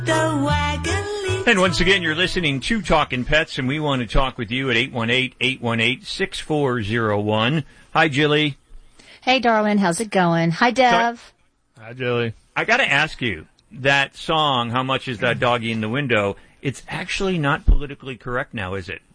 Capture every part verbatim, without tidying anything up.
The wagon leads. And once again, you're listening to Talkin' Pets, and we want to talk with you at eight one eight, eight one eight, six four zero one. Hi, Jilly. Hey, Darwin. How's it going? Hi, Dev. So, hi, Jilly. I got to ask you, that song, How Much Is That Doggy in the Window, it's actually not politically correct now, is it?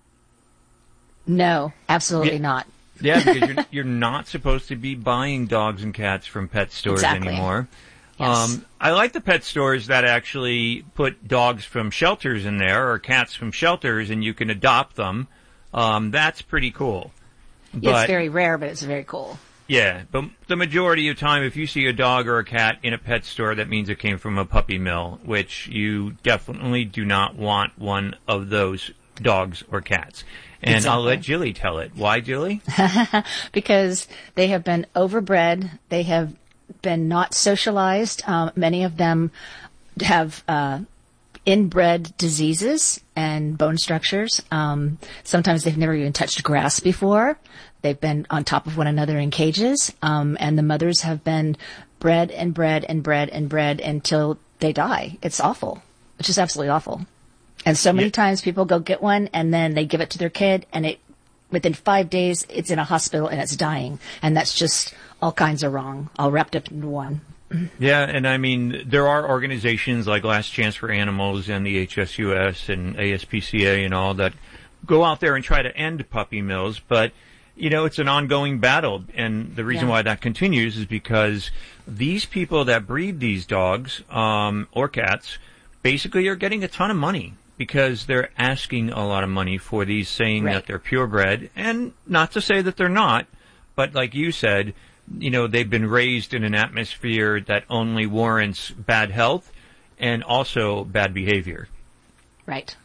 No, absolutely yeah. not. Yeah, because you're, you're not supposed to be buying dogs and cats from pet stores exactly. anymore. Yes. Um, I like the pet stores that actually put dogs from shelters in there or cats from shelters, and you can adopt them. Um, that's pretty cool. Yeah, But, it's very rare, but it's very cool. Yeah, but the majority of time, if you see a dog or a cat in a pet store, that means it came from a puppy mill, which you definitely do not want one of those dogs or cats. And exactly. I'll let Jilly tell it. Why, Jilly? Because they have been overbred. They have been not socialized. Um, many of them have uh, inbred diseases and bone structures. Um, sometimes they've never even touched grass before. They've been on top of one another in cages. Um, and the mothers have been bred and bred and bred and bred until they die. It's awful. It's just absolutely awful. And so many yeah. times people go get one and then they give it to their kid and it within five days it's in a hospital and it's dying. And that's just all kinds of wrong, all wrapped up into one. Yeah, and I mean, there are organizations like Last Chance for Animals and the H S U S and A S P C A and all that go out there and try to end puppy mills, but, you know, it's an ongoing battle. And the reason yeah. why that continues is because these people that breed these dogs um, or cats basically are getting a ton of money, because they're asking a lot of money for these, saying right. that they're purebred, and not to say that they're not, but like you said, you know, they've been raised in an atmosphere that only warrants bad health and also bad behavior. Right.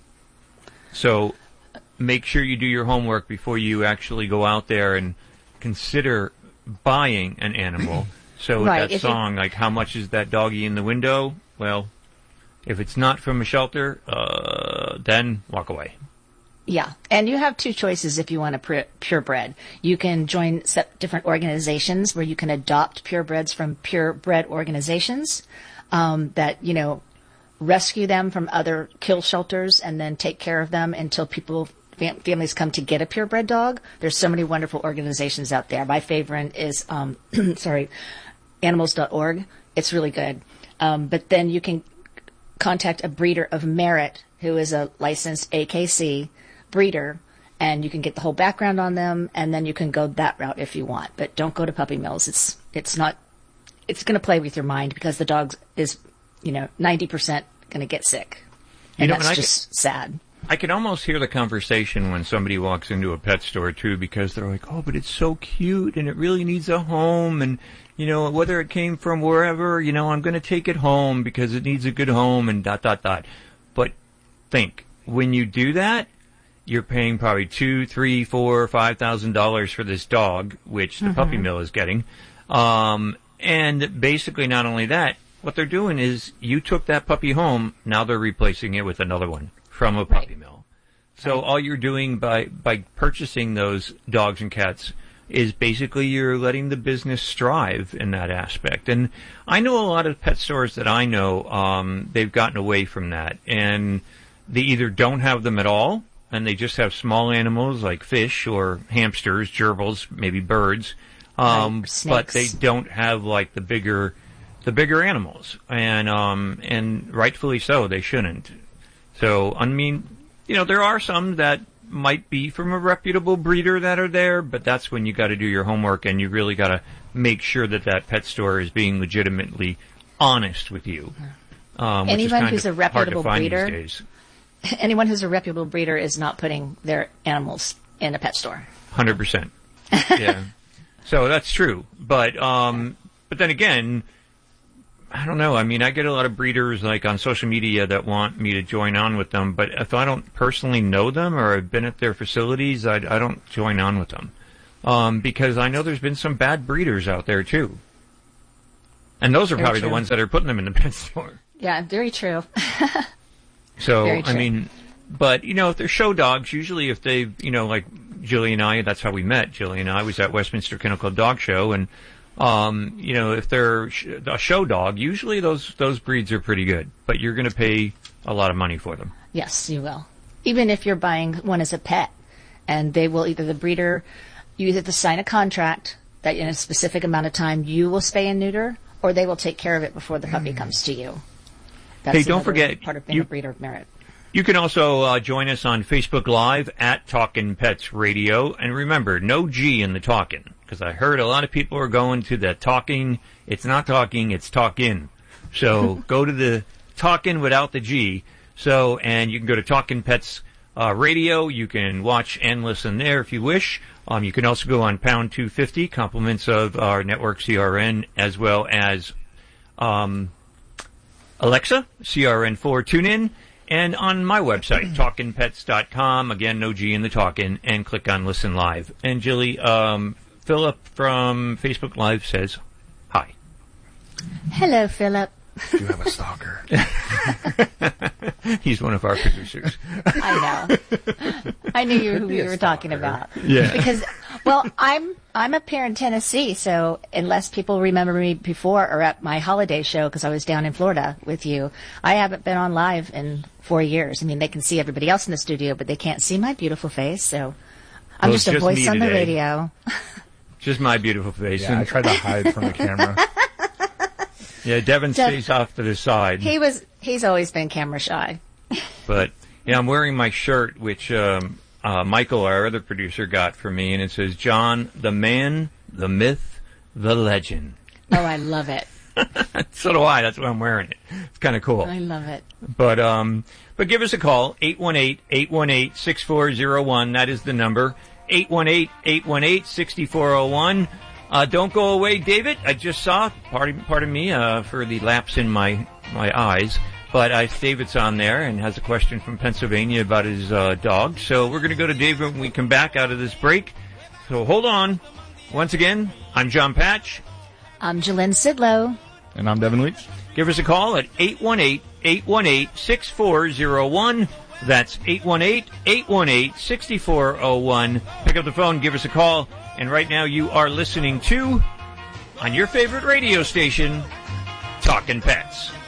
So make sure you do your homework before you actually go out there and consider buying an animal. So right. that if song, you... like, how much is that doggy in the window? Well, if it's not from a shelter, uh, then walk away. Yeah, and you have two choices if you want a pure, purebred. You can join set different organizations where you can adopt purebreds from purebred organizations um, that, you know, rescue them from other kill shelters and then take care of them until people, fam- families come to get a purebred dog. There's so many wonderful organizations out there. My favorite is, um, sorry, animals dot org. It's really good. Um, but then you can contact a breeder of merit who is a licensed A K C breeder, and you can get the whole background on them, and then you can go that route if you want. But don't go to puppy mills. It's it's not. It's going to play with your mind because the dog is, you know, ninety percent going to get sick, and you know, that's and just can, sad. I can almost hear the conversation when somebody walks into a pet store too, because they're like, "Oh, but it's so cute, and it really needs a home, and you know, whether it came from wherever, you know, I'm going to take it home because it needs a good home," and dot dot dot. But think, when you do that, you're paying probably two, three, four, five thousand dollars for this dog, which the mm-hmm. puppy mill is getting. Um, and basically, not only that, what they're doing is you took that puppy home. Now they're replacing it with another one from a puppy right. mill. So right. all you're doing by by purchasing those dogs and cats is basically you're letting the business strive in that aspect. And I know a lot of pet stores that I know, um, they've gotten away from that, and they either don't have them at all, and they just have small animals like fish or hamsters, gerbils, maybe birds, um, right, but they don't have like the bigger, the bigger animals, and um, and rightfully so, they shouldn't. So I mean, you know, there are some that might be from a reputable breeder that are there, but that's when you got to do your homework, and you really got to make sure that that pet store is being legitimately honest with you. Um, which Anyone is kind who's of a reputable hard to find breeder. these days. Anyone who's a reputable breeder is not putting their animals in a pet store. one hundred percent. Yeah. So that's true. But, um, but then again, I don't know. I mean, I get a lot of breeders like on social media that want me to join on with them, but if I don't personally know them or have been at their facilities, I, I don't join on with them. Um, because I know there's been some bad breeders out there too. And those are very probably true. the ones that are putting them in the pet store. Yeah, very true. So, Very true. I mean, but, you know, if they're show dogs, usually if they, you know, like Jilly and I, that's how we met. Jilly and I was at Westminster Kennel Club Dog Show, and Um, you know, if they're sh- a show dog, usually those those breeds are pretty good, but you're going to pay a lot of money for them. Yes, you will. Even if you're buying one as a pet, and they will either the breeder, you either have to sign a contract that in a specific amount of time you will spay and neuter, or they will take care of it before the puppy comes to you. That's Hey, don't another forget, part of being you- a breeder of merit. You can also uh, join us on Facebook Live at Talkin' Pets Radio. And remember, no G in the talkin', because I heard a lot of people are going to the talking. It's not talking, it's talkin'. So go to the talkin' without the G. So, and you can go to Talkin' Pets uh, Radio. You can watch and listen there if you wish. Um, you can also go on Pound two fifty, compliments of our network C R N, as well as um, Alexa, C R N four, tune in. And on my website, talkin pets dot com, again, no G in the talkin', and click on Listen Live. And Jilly, um, Philip from Facebook Live says hi. Hello, Philip. You have a stalker. He's one of our producers. I know. I knew you who we were talking about. Yeah. Because, well, I'm I'm up here in Tennessee, so unless people remember me before or at my holiday show, because I was down in Florida with you, I haven't been on live in four years. I mean, they can see everybody else in the studio, but they can't see my beautiful face. So I'm Well, just a it's just voice me on the today. radio. Just my beautiful face. Yeah, I And, tried to hide from the camera. yeah, Devin Dev- stays off to the side. He was he's always been camera shy. But, yeah, I'm wearing my shirt, which um, uh, Michael, our other producer, got for me, and it says, John, the man, the myth, the legend. Oh, I love it. So do I. That's why I'm wearing it. It's kind of cool. I love it. But um, but give us a call, eight one eight, eight one eight, six four zero one. That is the number, eight one eight, eight one eight, six four zero one. Uh, don't go away, David. I just saw, pardon, pardon me uh, for the lapse in my, my eyes, but uh, David's on there and has a question from Pennsylvania about his uh, dog. So we're going to go to David when we come back out of this break. So hold on. Once again, I'm John Patch. I'm Jalynn Sidlow. And I'm Devin Leach. Give us a call at eight one eight, eight one eight, six four zero one. That's eight one eight, eight one eight, six four zero one. Pick up the phone, give us a call. And right now you are listening to, on your favorite radio station, Talkin' Pets.